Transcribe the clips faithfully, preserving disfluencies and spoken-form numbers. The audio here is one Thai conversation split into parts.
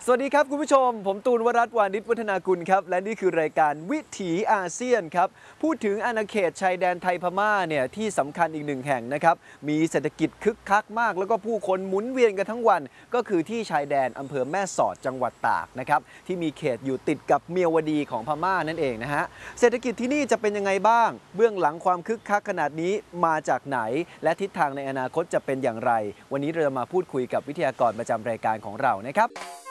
สวัสดีครับคุณผู้ชมผมตูนวรัตน์วานิชวัฒนากุลครับและนี่คือรายการวิถีอาเซียนครับพูดถึงอาณาเขตชายแดนไทยพม่าเนี่ยที่สำคัญอีกหนึ่งแห่งนะครับมีเศรษฐกิจคึกคักมากแล้วก็ผู้คนหมุนเวียนกันทั้งวันก็คือที่ชายแดนอำเภอแม่สอดจังหวัดตากนะครับที่มีเขตอยู่ติดกับเมียวดีของพม่านั่นเองนะฮะเศรษฐกิจที่นี่จะเป็นยังไงบ้างเบื้องหลังความคึกคักขนาดนี้มาจากไหนและทิศทางในอนาคตจะเป็นอย่างไรวันนี้เราจะมาพูดคุยกับวิทยากรประจำรายการของเรานะครับ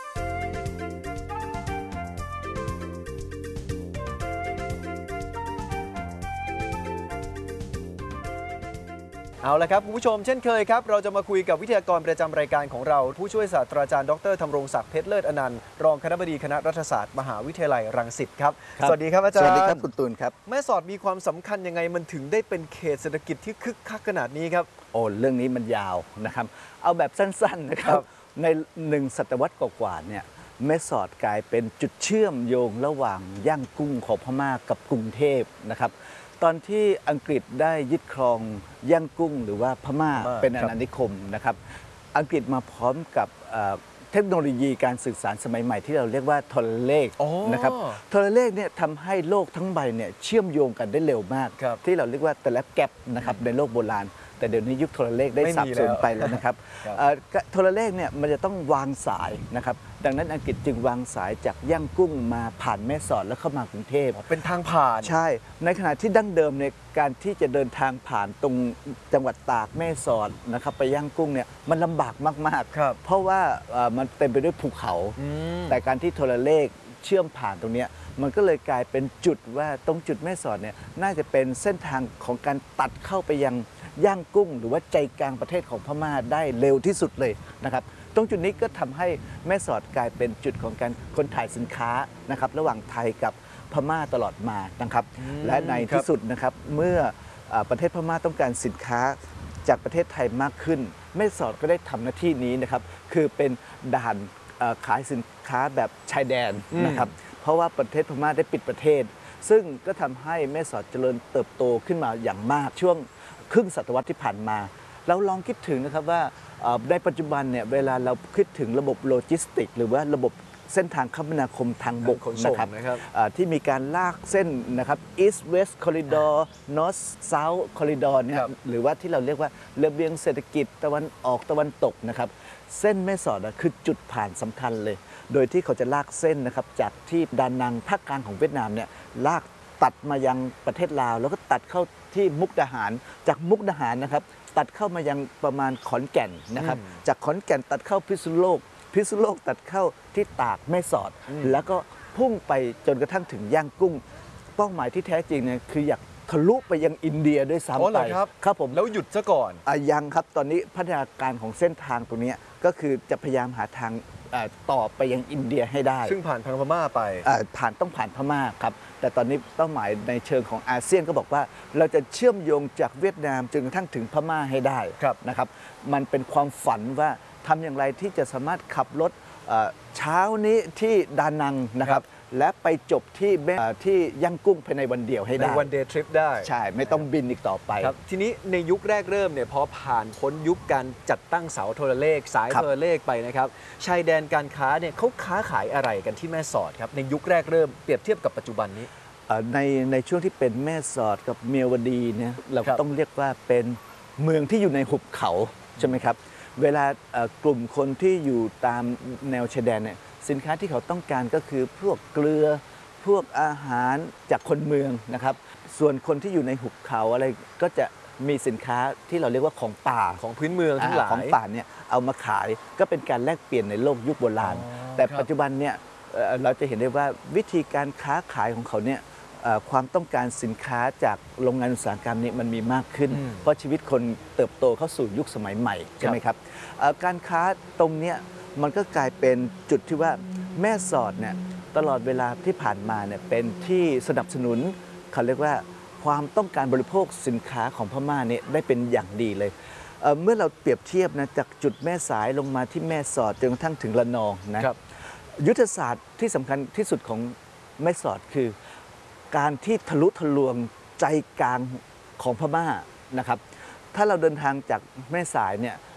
เอาละครับคุณผู้ชมเช่นเคยครับเราจะมาคุยกับวิทยากรประจำรายการของเราผู้ช่วยศาสตราจารย์ดรธำรงศักดิ์เพชรเลิศอนันต์รองคณบดีคณะรัฐศาสตร์มหาวิทยาลัยรังสิตครับสวัสดีครับอาจารย์สวัสดีครับคุณตูนครับแม่สอดมีความสำคัญยังไงมันถึงได้เป็นเขตเศรษฐกิจที่คึกคักขนาดนี้ครับโอ้เรื่องนี้มันยาวนะครับเอาแบบสั้นๆนะครับในหนึ่งศตวรรษกว่าๆเนี่ยแม่สอดกลายเป็นจุดเชื่อมโยงระหว่างย่างกุ้งของพม่ากับกรุงเทพนะครับตอนที่อังกฤษได้ยึดครองย่างกุ้งหรือว่าพม่าเป็นอาณานิคมนะครับอังกฤษมาพร้อมกับเทคโนโลยีการสื่อสารสมัยใหม่ที่เราเรียกว่าโทรเลขนะครับโทรเลขเนี่ยทำให้โลกทั้งใบเนี่ยเชื่อมโยงกันได้เร็วมากที่เราเรียกว่าแต่ละแกปนะครับในโลกโบราณแต่เดี๋ยวนี้ยุคโทรเลขได้สับสนไปแล้วนะครับโทรเลขเนี่ยมันจะต้องวางสายนะครับดังนั้นอังกฤษจึงวางสายจากย่างกุ้งมาผ่านแม่สอดแล้วเข้ามากรุงเทพเป็นทางผ่านใช่ในขณะที่ดั้งเดิมในการที่จะเดินทางผ่านตรงจังหวัดตากแม่สอดนะครับไปย่างกุ้งเนี่ยมันลำบากมากๆเพราะว่ามันเต็มไปด้วยภูเขาแต่การที่โทรเลขเชื่อมผ่านตรงนี้มันก็เลยกลายเป็นจุดว่าตรงจุดแม่สอดเนี่ยน่าจะเป็นเส้นทางของการตัดเข้าไปยังย่างกุ้งหรือว่าใจกลางประเทศของพม่าได้เร็วที่สุดเลยนะครับตรงจุดนี้ก็ทำให้แม่สอดกลายเป็นจุดของการคนถ่ายสินค้านะครับระหว่างไทยกับพม่าตลอดมานะครับและในที่สุดนะครับเมื่อประเทศพม่าต้องการสินค้าจากประเทศไทยมากขึ้นแม่สอดก็ได้ทำหน้าที่นี้นะครับคือเป็นด่านขายสินค้าแบบชายแดนนะครับเพราะว่าประเทศพม่าได้ปิดประเทศซึ่งก็ทำให้แม่สอดเจริญเติบโตขึ้นมาอย่างมากช่วงครึ่งศตวรรษที่ผ่านมาเราลองคิดถึงนะครับว่าในปัจจุบันเนี่ยเวลาเราคิดถึงระบบโลจิสติกหรือว่าระบบเส้นทางคมนาคมทางบกนะครับที่มีการลากเส้นนะครับ East West Corridor North South Corridor เนี่ยหรือว่าที่เราเรียกว่าระเบียงเศรษฐกิจตะวันออกตะวันตกนะครับเส้นแม่สอดคือจุดผ่านสำคัญเลยโดยที่เขาจะลากเส้นนะครับจากที่ดานังภาคกลางของเวียดนามเนี่ยลากตัดมายังประเทศลาวแล้วก็ตัดเข้าที่มุกดาหารจากมุกดาหารนะครับตัดเข้ามายังประมาณขอนแก่นนะครับจากขอนแก่นตัดเข้าพิษณุโลกพิษณุโลกตัดเข้าที่ตากแม่สอดแล้วก็พุ่งไปจนกระทั่งถึงย่างกุ้งเป้าหมายที่แท้จริงเนี่ยคืออยากทะลุไปยังอินเดียด้วยซ้ำไปครับผมแล้วหยุดซะก่อนอ่ะยังครับตอนนี้พัฒนาการของเส้นทางตรงนี้ก็คือจะพยายามหาทางต่อไปยังอินเดียให้ได้ซึ่งผ่านทางพม่าไปผ่านต้องผ่านพม่าครับแต่ตอนนี้เป้าหมายในเชิงของอาเซียนก็บอกว่าเราจะเชื่อมโยงจากเวียดนามจนกระทั่งถึงพม่าให้ได้นะครับมันเป็นความฝันว่าทำอย่างไรที่จะสามารถขับรถเช้านี้ที่ดานังนะครับและไปจบที่ที่ย่างกุ้งภายในวันเดียวให้ได้ในวันเดย์ทริปได้ใช่ไม่ต้องบินอีกต่อไปครับทีนี้ในยุคแรกเริ่มเนี่ยพอผ่านพ้นยุคการจัดตั้งเสาโทรเลขสายโทรเลขไปนะครับชายแดนการค้าเนี่ยเขาค้าขายอะไรกันที่แม่สอดครับในยุคแรกเริ่มเปรียบเทียบกับปัจจุบันนี้ในในช่วงที่เป็นแม่สอดกับเมียวดีเนี่ยเราต้องเรียกว่าเป็นเมืองที่อยู่ในหุบเขาใช่ไหมครับเวลากลุ่มคนที่อยู่ตามแนวชายแดนเนี่ยสินค้าที่เขาต้องการก็คือพวกเกลือพวกอาหารจากคนเมืองนะครับส่วนคนที่อยู่ในหุบเขาอะไรก็จะมีสินค้าที่เราเรียกว่าของป่าของพื้นเมืองทั้งหลายของป่าเนี่ยเอามาขายก็เป็นการแลกเปลี่ยนในโลกยุคโบราณแต่ปัจจุบันเนี่ยเราจะเห็นได้ว่าวิธีการค้าขายของเขาเนี่ยความต้องการสินค้าจากโรงงานอุตสาหกรรมนี้มันมีมากขึ้นเพราะชีวิตคนเติบโตเข้าสู่ยุคสมัยใหม่ใช่ไหมครับการค้าตรงเนี้ยมันก็กลายเป็นจุดที่ว่าแม่สอดเนี่ยตลอดเวลาที่ผ่านมาเนี่ยเป็นที่สนับสนุนเขาเรียกว่าความต้องการบริโภคสินค้าของพม่าเนี่ยได้เป็นอย่างดีเลย เ, เมื่อเราเปรียบเทียบนะจากจุดแม่สายลงมาที่แม่สอดจนกระทั่งถึงระนองนะยุทธศาสตร์ที่สำคัญที่สุดของแม่สอดคือการที่ทะลุทะลวงใจกลางของพม่านะครับถ้าเราเดินทางจากแม่สายเนี่ย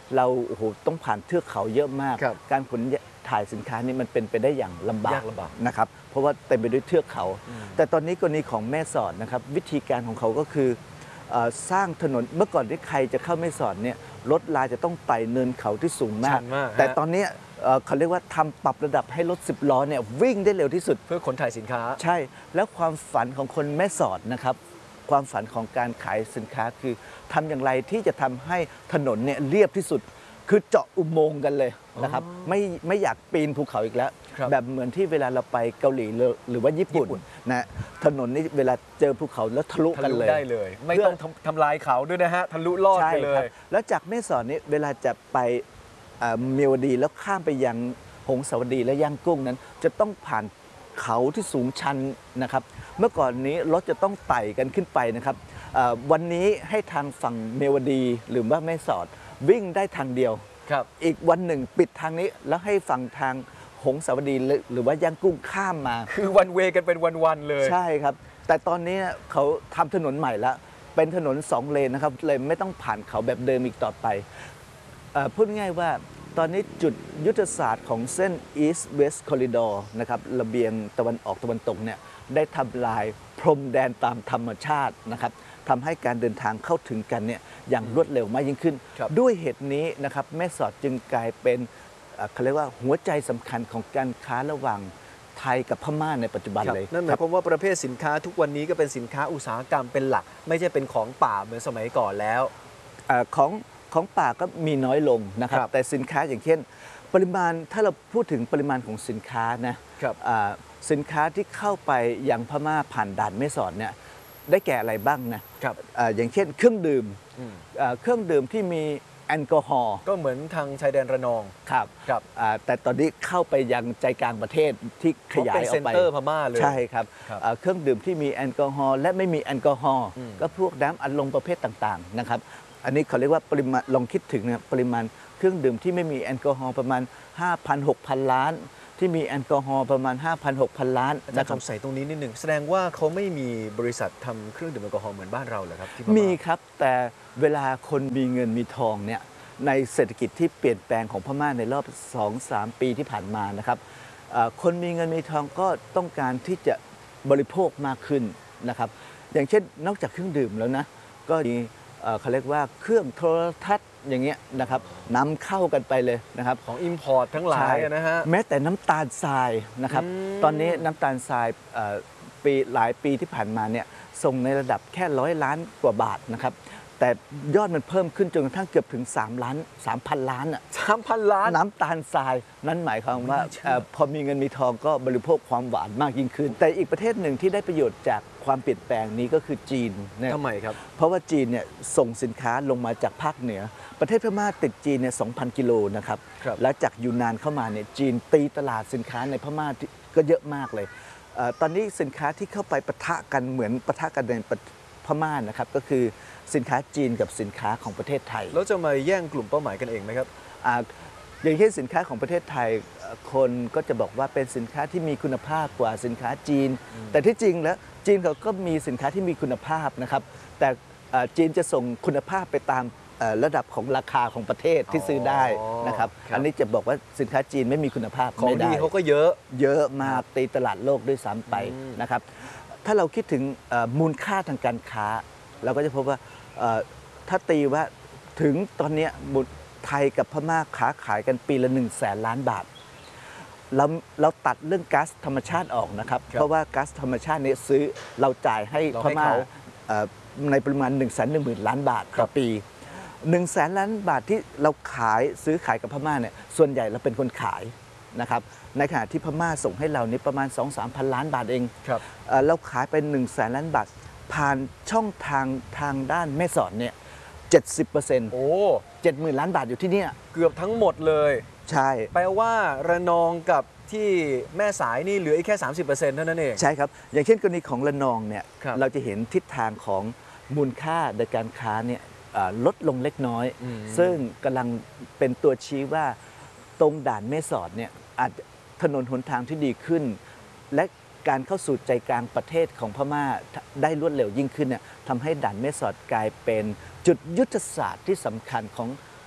เราโอ้โหต้องผ่านเทือกเขาเยอะมากครับการขนถ่ายสินค้านี่มันเป็นไปได้อย่างลำบากยากลำบากนะครับเพราะว่าเต็มไปด้วยเทือกเขาอืมแต่ตอนนี้กรณีของแม่สอดนะครับวิธีการของเขาก็คือเอ่อสร้างถนนเมื่อก่อนที่ใครจะเข้าแม่สอดเนี่ยรถลาจะต้องไต่เนินเขาที่สูงมาชักนมากแต่ฮะตอนนี้เอ่อเขาเรียกว่าทำปรับระดับให้รถสิบล้อเนี่ยวิ่งได้เร็วที่สุดเพื่อขนถ่ายสินค้าใช่แล้วความฝันของคนแม่สอดนะครับความฝันของการขายสินค้าคือทำอย่างไรที่จะทำให้ถนนเนี่ยเรียบที่สุด คือเจาะอุโมงค์กันเลยนะครับไม่ไม่อยากปีนภูเขาอีกแล้วครับแบบเหมือนที่เวลาเราไปเกาหลีหรือหรือว่าญี่ปุ่นญี่ปุ่นนะถนนนี่เวลาเจอภูเขาแล้วทะลุทะกันลุเลยได้เลย ไม่เพื่อต้องทำทำลายเขาด้วยนะฮะทะลุลอดใช่ไปเลครับยแล้วจากแม่สอดนี่เวลาจะไปเอ่อเมียวดีแล้วข้ามไปยังหงสาวดีและย่างกุ้งนั้น จะต้องผ่านเขาที่สูงชันนะครับ เมื่อก่อนนี้รถจะต้องไต่กันขึ้นไปนะครับเอ่อวันนี้ให้ทางฝั่งเมียวดีหรือว่าแม่สอดวิ่งได้ทางเดียวครับอีกวันหนึ่งปิดทางนี้แล้วให้ฝั่งทางหงสาวดีหรือหรือว่าย่างกุ้งข้ามมาคือวันเวกันเป็นวันๆเลยใช่ครับ แต่ตอนนี้เขาทำถนนใหม่แล้ว เป็นถนนสองเลนนะครับ เลยไม่ต้องผ่านเขาแบบเดิมอีกต่อไปเอ่อพูดง่ายว่าตอนนี้จุดยุทธศาสตร์ของเส้น East West Corridor นะครับระเบียงตะวันออกตะวันตกเนี่ยได้ทำลายพรมแดนตามธรรมชาตินะครับทำให้การเดินทางเข้าถึงกันเนี่ยอย่างรวดเร็วมากยิ่งขึ้นครับด้วยเหตุนี้นะครับแม่สอดจึงกลายเป็นเอ่อเขาเรียกว่าหัวใจสำคัญของการค้าระหว่างไทยกับพม่าในปัจจุบันครับเลยนั่นหคมารัยบความว่าประเภทสินค้าทุกวันนี้ก็เป็นสินค้าอุตสาหกรรมเป็นหลัก ไม่ใช่เป็นของป่าเหมือนสมัยก่อนแล้วเอ่อของของป่าก็มีน้อยลงนะครับครับแต่สินค้าอย่างเช่น ปริมาณถ้าเราพูดถึงปริมาณของสินค้านะครับ อ่าสินค้าที่เข้าไปยังพม่าผ่านด่านแม่สอดเนี่ยได้แก่อะไรบ้างนะครับ อ่าอย่างเช่น เครื่องดื่มอืมอ่าเครื่องดื่มที่มีแอลกอฮอล์ก็เหมือนทางชายแดนระนองครับครับอ่าแต่ตอนนี้เข้าไปยังใจกลางประเทศที่ขยายเป็นออเซ็กนไปเตอร์พม่าเลยใช่ครับครับอ่าเครื่องดื่มที่มีแอลกอฮอล์และไม่มีแอลกอฮอล์อืมก็พวกน้ำอัดลมประเภทต่างๆนะครับอันนี้เขาเรียกว่าปริมาณลองคิดถึงนะครับปริมาณเครื่องดื่มที่ไม่มีแอลกอฮอล์ประมาณ ห้าพัน หกพัน ล้าน ที่มีแอลกอฮอล์ประมาณ ห้าพัน หกพัน ล้านอาจารนะย์คสรับงสัยตรงนี้นิดหนึ่งแสดงว่าเขาไม่มีบริษัททำเครื่องดื่มแอลกอฮอล์เหมือนบ้านเราเหรอครับที่พม่ามีครับแต่เวลาคนมีเงินมีทองเนี่ยในเศรษฐกิจที่เปลี่ยนแปลงของพม่าในรอบ สองถึงสาม ปีที่ผ่านมานะครับเอ่อคนมีเงินมีทองก็ต้องการที่จะบริโภคมากขึ้นนะครับอย่างเช่นนอกจากเครื่องดื่มแล้วนะก็มีเอ่อเขาเรียกว่าเครื่องโทรทัศน์อย่างเงี้ยนะครับนำเข้ากันไปเลยนะครับของอิมพอร์ตทั้งหลายอะนะฮะแม้แต่น้ำตาลทรายนะครับอืมตอนนี้น้ำตาลทรายเอ่อปีหลายปีที่ผ่านมาเนี่ยส่งในระดับแค่ร้อยล้านกว่าบาทนะครับ แต่ยอดมันเพิ่มขึ้นจนกระทั่งเกือบถึง3ล้าน3,000 ล้านอ่ะสามพันล้านน้ำตาลทรายนั่นหมายความว่าไม่น่าเชื่อเอ่อพอมีเงินมีทองก็บริโภคความหวานมากยิ่งขึ้น แต่อีกประเทศหนึ่งที่ได้ประโยชน์จากความเปลี่ยนแปลงนี้ก็คือจีนนะทำไมครับเพราะว่าจีนเนี่ยส่งสินค้าลงมาจากภาคเหนือ ประเทศพม่าติดจีนเนี่ยสองพันกิโลนะครับครับแล้วจากยูนนานเข้ามาเนี่ยจีนตีตลาดสินค้าในพม่าที่ก็เยอะมากเลยเอ่อตอนนี้สินค้าที่เข้าไปปะทะกันเหมือนปะทะกันในประพม่านะครับก็คือสินค้าจีนกับสินค้าของประเทศไทยแล้วจะมาแย่งกลุ่มเป้าหมายกันเองไหมครับอ่าอย่างเช่นสินค้าของประเทศไทยเอ่อคนก็จะบอกว่าเป็นสินค้าที่มีคุณภาพกว่าสินค้าจีน แต่ที่จริงแล้วจีนเขาก็มีสินค้าที่มีคุณภาพนะครับ แต่เอ่อจีนจะส่งคุณภาพไปตามเอ่อระดับของราคาของประเทศที่ซื้อได้นะครับครับอันนี้จะบอกว่าสินค้าจีนไม่มีคุณภาพของไม่ดีได้เขาก็เยอะเยอะมากตีตลาดโลกด้วยซ้ำไปอืมนะครับ ถ้าเราคิดถึงเอ่อมูลค่าทางการค้า เราก็จะพบว่าเอ่อถ้าตีว่าถึงตอนเนี้ยมูลไทยกับพม่าค้าขายกันปีละ1นึ่งแสนล้านบาท เราเราตัดเรื่องก๊าซธรรมชาติออกนะครับครับเพราะว่าก๊าซธรรมชาติเนี่ยซื้อเราจ่ายให้เราพให้ม่าเขาเอ่อในปริมาณ1นึ่งแสนหนึ่งหมื่นล้านบาทต่อปี1นึ่งแสนล้านบาทที่เราขายซื้อขายกับพม่าเนี่ยส่วนใหญ่เราเป็นคนขายนะครับในขณะที่พม่าส่งให้เรานี่ประมาณ สองถึงสาม พันล้านบาทเองครับเอ่อเราขายไป1นึ่งแสนล้านบาท ผ่านช่องทางทางด้านแม่สอดเนี่ยเจ็ดสิบเปอร์เซ็นต์โอ้เจ็ดหมื่นล้านบาทอยู่ที่เนี่ยเกือบทั้งหมดเลยใช่แปลว่าระนองกับที่แม่สายนี่เหลืออีกแค่ สามสิบเปอร์เซ็นต์ เท่านั้นเองใช่ครับ อย่างเช่นกรณีของระนองเนี่ยครับเราจะเห็นทิศทางของมูลค่าในการค้าเนี่ยเอ่อลดลงเล็กน้อยอืมซึ่งกำลังเป็นตัวชี้ว่าตรงด่านแม่สอดเนี่ยอาจถนนหนทางที่ดีขึ้น และการเข้าสู่ใจกลางประเทศของพม่าได้รวดเร็วยิ่งขึ้นเนี่ยทำให้ด่านแม่สอดกลายเป็นจุดยุทธศาสตร์ที่สำคัญของ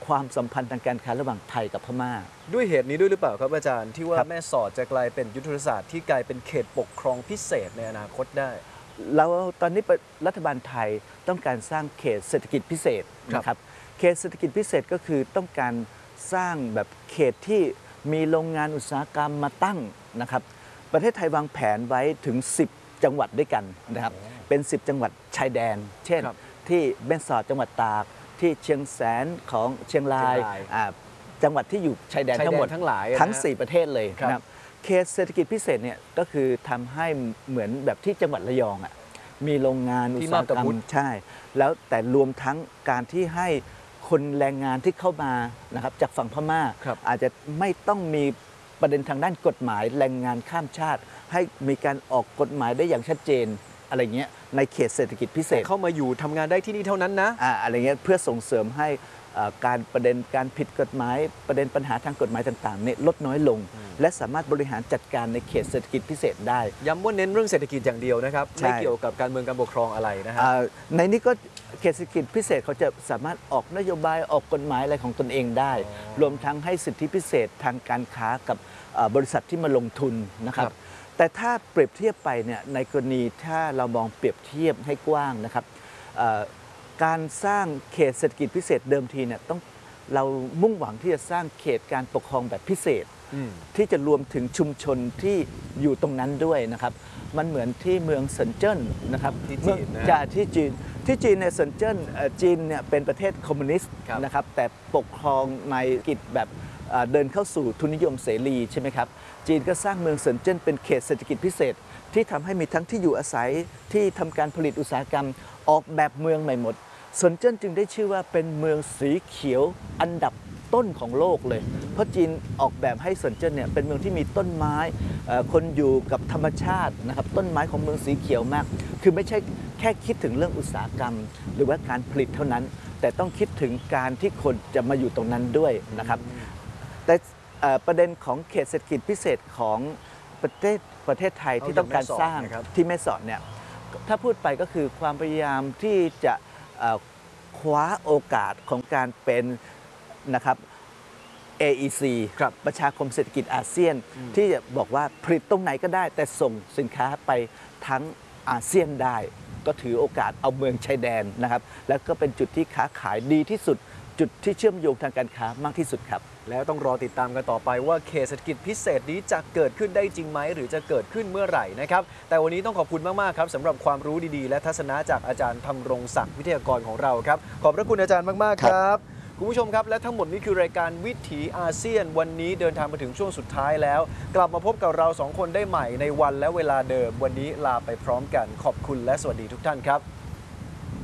ความสัมพันธ์ทางการค้าระหว่างไทยกับพม่าด้วยเหตุนี้ด้วยหรือเปล่าครับอาจารย์ที่ว่าครับแม่สอดจะกลายเป็นยุทธศาสตร์ที่กลายเป็นเขตปกครองพิเศษในอนาคตได้เราตอนนี้รัฐบาลไทยต้องการสร้างเขตเศรษฐกิจพิเศษนะครับเขตเศรษฐกิจพิเศษก็คือต้องการสร้างแบบเขตที่มีโรงงานอุตสาหกรรมมาตั้งนะครับประเทศไทยวางแผนไว้ถึงสิบจังหวัดด้วยกันนะครับเป็นสิบจังหวัดชายแดนเช่นที่แม่สอดจังหวัดตากที่เชียงแสนของเชียงรายจังหวัดที่อยู่ชายแดนทั้งหมดทั้งหลายทั้งสี่ประเทศเลยนะครับเขตเศรษฐกิจพิเศษเนี่ยก็คือทำให้เหมือนแบบที่จังหวัดระยองอ่ะมีโรงงานอุตสาหกรรมใช่แล้วแต่รวมทั้งการที่ให้คนแรงงานที่เข้ามานะครับจากฝั่งพม่าอาจจะไม่ต้องมีประเด็นทางด้านกฎหมายแรงงานข้ามชาติให้มีการออกกฎหมายได้อย่างชัดเจนอะไรเงี้ยในเขตเศรษฐกิจพิเศษเข้ามาอยู่ทำงานได้ที่นี่เท่านั้นนะอ่าอะไรเงี้ยเพื่อส่งเสริมให้การประเด็นการผิดกฎหมายประเด็นปัญหาทางกฎหมายต่างๆเนี่ยลดน้อยลงและสามารถบริหารจัดการในเขตเศรษฐกิจพิเศษได้ย้ำว่าเน้นเรื่องเศรษฐกิจอย่างเดียวนะครับไม่เกี่ยวกับการเมืองการปกครองอะไรนะฮะในนี้ก็เขตเศรษฐกิจพิเศษเขาจะสามารถออกนโยบายออกกฎหมายอะไรของตนเองได้รวมทั้งให้สิทธิพิเศษทางการค้ากับบริษัทที่มาลงทุนนะครับแต่ถ้าเปรียบเทียบไปเนี่ยในกรณีถ้าเรามองเปรียบเทียบให้กว้างนะครับการสร้างเขตเศรษฐกิจพิเศษเดิมทีเนี่ยต้องเรามุ่งหวังที่จะสร้างเขตการปกครองแบบพิเศษที่จะรวมถึงชุมชนที่อยู่ตรงนั้นด้วยนะครับมันเหมือนที่เมืองเซินเจิ้นนะครับที่จีนนะจะที่จีนที่จีนเนี่ยเซินเจิ้นจีนเนี่ยเป็นประเทศคอมมิวนิสต์นะครับแต่ปกครองในกิจแบบเดินเข้าสู่ทุนนิยมเสรีใช่ไหมครับจีนก็สร้างเมืองเซินเจิ้นเป็นเขตเศรษฐกิจพิเศษที่ทำให้มีทั้งที่อยู่อาศัยที่ทำการผลิตอุตสาหกรรมออกแบบเมืองใหม่หมดเซินเจิ้นจึงได้ชื่อว่าเป็นเมืองสีเขียวอันดับต้นของโลกเลยเพราะจีนออกแบบให้เซินเจิ้นเนี่ยเป็นเมืองที่มีต้นไม้คนอยู่กับธรรมชาตินะครับต้นไม้ของเมืองสีเขียวมากคือไม่ใช่แค่คิดถึงเรื่องอุตสาหกรรมหรือว่าการผลิตเท่านั้นแต่ต้องคิดถึงการที่คนจะมาอยู่ตรงนั้นด้วยนะครับแต่ประเด็นของเขตเศรษฐกิจพิเศษของประเทศประเทศไทยที่ต้องการสร้างที่แม่สอดเนี่ยถ้าพูดไปก็คือความพยายามที่จะคว้าโอกาสของการเป็นนะครับ เอ อี ซี ประชาคมเศรษฐกิจอาเซียนที่จะบอกว่าผลิตตรงไหนก็ได้แต่ส่งสินค้าไปทั้งอาเซียนได้ก็ถือโอกาสเอาเมืองชายแดนนะครับแล้วก็เป็นจุดที่ค้าขายดีที่สุดจุดที่เชื่อมโยงทางการค้ามากที่สุดครับแล้วต้องรอติดตามกันต่อไปว่าเขตเศรษฐกิจพิเศษนี้จะเกิดขึ้นได้จริงไหมหรือจะเกิดขึ้นเมื่อไหร่นะครับแต่วันนี้ต้องขอบคุณมากๆครับสำหรับความรู้ดีๆและทัศนะจากอาจารย์ธำรงศักดิ์วิทยากรของเราครับขอบพระคุณอาจารย์มากๆครับคุณผู้ชมครับและทั้งหมดนี้คือรายการวิถีอาเซียนวันนี้เดินทางมาถึงช่วงสุดท้ายแล้วกลับมาพบกับเราสองคนได้ใหม่ในวันและเวลาเดิมวันนี้ลาไปพร้อมกันขอบคุณและสวัสดีทุกท่านครับ